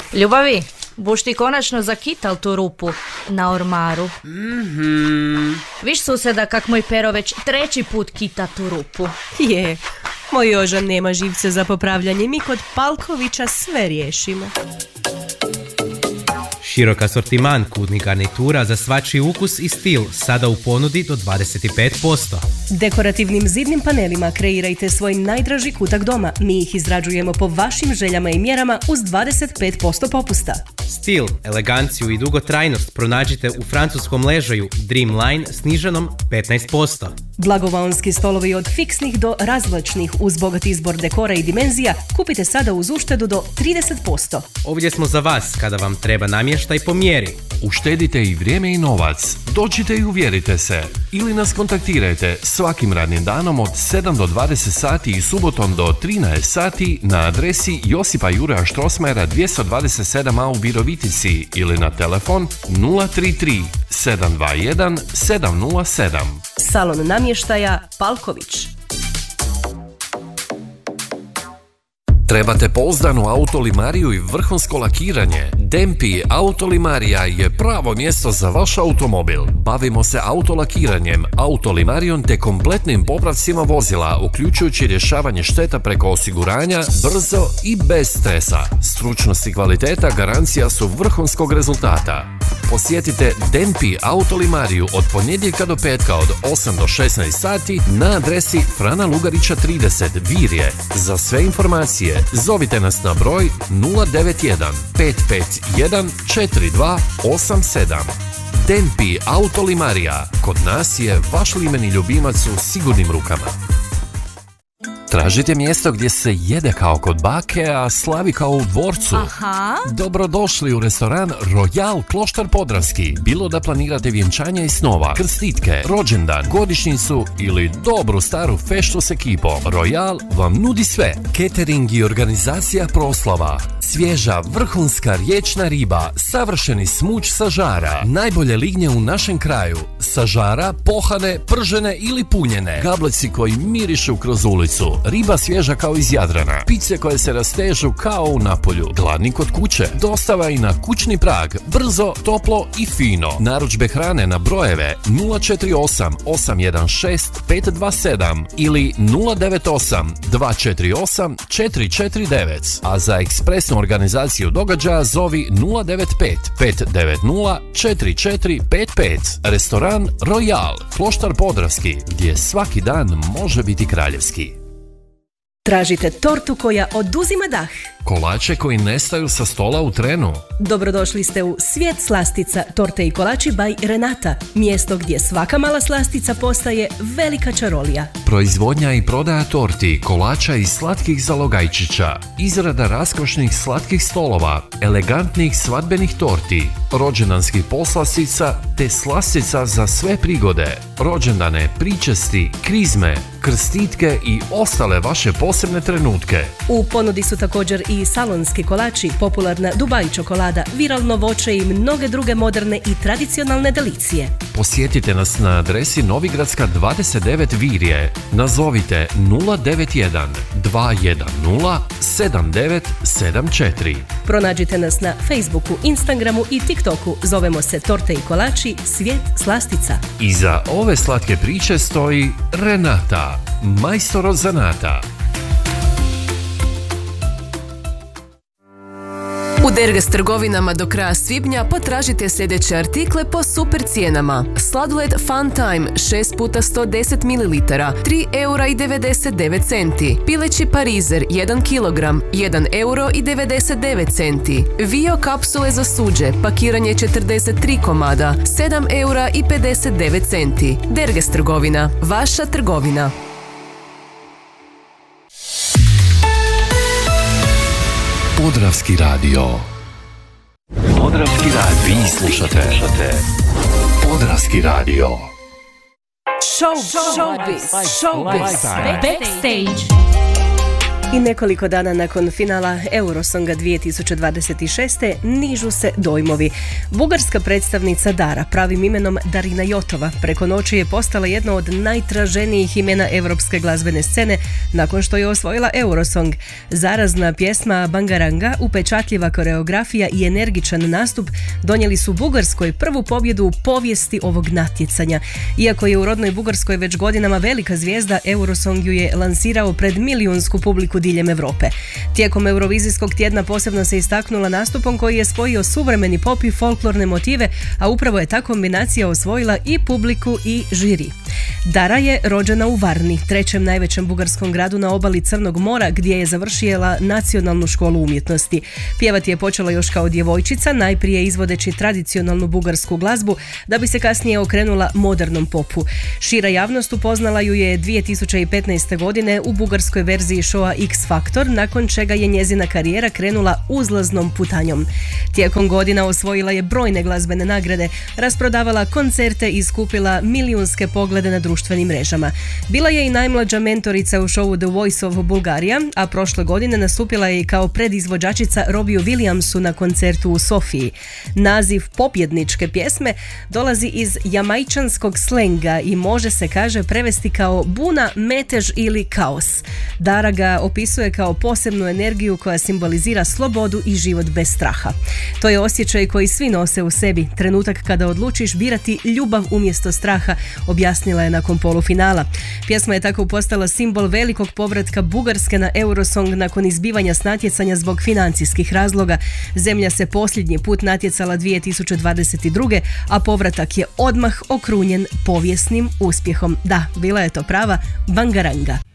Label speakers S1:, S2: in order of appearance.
S1: Ljubavi, buš ti konačno zakital tu rupu na ormaru. Viš suseda kak moj pero već 3. put kita tu rupu.
S2: Je, moj Jožan nema živce za popravljanje, mi kod Palkovića sve riješimo.
S3: Širok asortiman kudnih garnitura za svačiji ukus i stil, sada u ponudi do 25%.
S2: Dekorativnim zidnim panelima kreirajte svoj najdraži kutak doma. Mi ih izrađujemo po vašim željama i mjerama uz 25% popusta.
S3: Stil, eleganciju i dugotrajnost pronađite u francuskom ležaju Dreamline s sniženom 15%.
S2: Blagovaonski stolovi od fiksnih do razvlačnih uz bogat izbor dekora i dimenzija kupite sada uz uštedu do 30%.
S3: Ovdje smo za vas kada vam treba namještaj po mjeri.
S4: Uštedite i vrijeme i novac. Dođite i uvjerite se. Ili nas kontaktirajte svakim radnim danom od 7 do 20 sati i subotom do 13 sati na adresi Josipa Juraja Štrosmajera 227a u Virovitici ili na telefon 033 721 707.
S2: Salon namještaja Palković.
S4: Trebate pouzdanu autolimariju i vrhunsko lakiranje? Dempi Autolimarija je pravo mjesto za vaš automobil. Bavimo se autolakiranjem, autolimarijom te kompletnim popravcima vozila, uključujući rješavanje šteta preko osiguranja, brzo i bez stresa. Stručnost i kvaliteta garancija su vrhunskog rezultata. Posjetite Dempi Autolimariju od ponedjeljka do petka od 8 do 16 sati na adresi Frana Lugarića 30 Virje. Za sve informacije zovite nas na broj 091 551 4287. Dempi Autolimarija. Kod nas je vaš limeni ljubimac u sigurnim rukama. Tražite mjesto gdje se jede kao kod bake, a slavi kao u dvorcu.
S1: Aha.
S4: Dobrodošli u restoran Royal Kloštar Podravski. Bilo da planirate vjenčanja i snova, krstitke, rođendan, godišnjicu ili dobru staru feštu s ekipom, Royal vam nudi sve. Catering i organizacija proslava. Svježa, vrhunska riječna riba, savršeni smuč sa žara, najbolje lignje u našem kraju, sa žara, pohane, pržene ili punjene, gableci koji mirišu kroz ulicu, riba svježa kao iz Jadrana, pice koje se rastežu kao u Napolju, gladni kod kuće, dostava i na kućni prag, brzo, toplo i fino. Narudžbe hrane na brojeve 048 816 527 ili 098 248 449, a za ekspresnu organizaciju događaja zovi 095 590 4455. Restoran Royal, Kloštar Podravski, gdje svaki dan može biti kraljevski.
S2: Tražite tortu koja oduzima dah?
S4: Kolače koji nestaju sa stola u trenu?
S2: Dobrodošli ste u Svijet slastica, torte i kolači by Renata. Mjesto gdje svaka mala slastica postaje velika čarolija.
S4: Proizvodnja i prodaja torti, kolača i slatkih zalogajčića. Izrada raskošnih slatkih stolova, elegantnih svadbenih torti, rođendanskih poslastica te slastica za sve prigode. Rođendane, pričesti, krizme, krstitke i ostale vaše posebne trenutke.
S2: U ponudi su također i salonski kolači, popularna Dubai čokolada, viralno voće i mnoge druge moderne i tradicionalne delicije.
S4: Posjetite nas na adresi Novigradska 29 Virje. Nazovite 091 210 7974.
S2: Pronađite nas na Facebooku, Instagramu i TikToku. Zovemo se Torte i kolači Svijet slastica.
S4: Iza ove slatke priče stoji Renata, majstor od zanata.
S5: U Derges trgovinama do kraja svibnja potražite sljedeće artikle po super cijenama. Sladoled Fun Time 6 puta 110 ml, 3,99 €. Pileći parizer 1 kg, 1,99 €. Vio kapsule za suđe, pakiranje 43 komada, 7,59 €. Derges trgovina, vaša trgovina.
S4: Podravski radio. Podravski radio. Vi slušate Podravski radio.
S1: Showbiz. Backstage.
S2: I nekoliko dana nakon finala Eurosonga 2026. nižu se dojmovi. Bugarska predstavnica Dara, pravim imenom Darina Jotova, preko noći je postala jedno od najtraženijih imena europske glazbene scene nakon što je osvojila Eurosong. Zarazna pjesma Bangaranga, upečatljiva koreografija i energičan nastup donijeli su Bugarskoj prvu pobjedu u povijesti ovog natjecanja. Iako je u rodnoj Bugarskoj već godinama velika zvijezda, Eurosong ju je lansirao pred milijunsku publiku diljem Europe. Tijekom Eurovizijskog tjedna posebno se istaknula nastupom koji je spojio suvremeni pop i folklorne motive, a upravo je ta kombinacija osvojila i publiku i žiri. Dara je rođena u Varni, trećem najvećem bugarskom gradu na obali Crnog mora, gdje je završila nacionalnu školu umjetnosti. Pjevati je počela još kao djevojčica, najprije izvodeći tradicionalnu bugarsku glazbu, da bi se kasnije okrenula modernom popu. Šira javnost upoznala ju je 2015. godine u bugarskoj verziji showa X Factor, nakon čega je njezina karijera krenula uzlaznom putanjom. Tijekom godina osvojila je brojne glazbene nagrade, rasprodavala koncerte i skupila milijunske poglede na društvenim mrežama. Bila je i najmlađa mentorica u showu The Voice of Bulgaria, a prošle godine nastupila je i kao predizvođačica Robbiju Williamsu na koncertu u Sofiji. Naziv pobjedničke pjesme dolazi iz jamajčanskog slenga i može se, kaže, prevesti kao buna, metež ili kaos. Dara ga opisuje kao posebnu energiju koja simbolizira slobodu i život bez straha. To je osjećaj koji svi nose u sebi, trenutak kada odlučiš birati ljubav umjesto straha, objasnila je nakon polufinala. Pjesma je tako postala simbol velikog povratka Bugarske na Eurosong nakon izbivanja s natjecanja zbog financijskih razloga. Zemlja se posljednji put natjecala 2022. a povratak je odmah okrunjen povijesnim uspjehom. Da, bila je to prava Bangaranga.